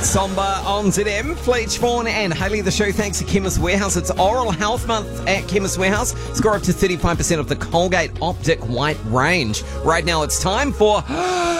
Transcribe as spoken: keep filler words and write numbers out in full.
Somber on Z M. Fleetch, Vaughan and Hayley, the show thanks to Chemist Warehouse. It's Oral Health Month at Chemist Warehouse. Score up to thirty-five percent of the Colgate Optic White range. Right now it's time for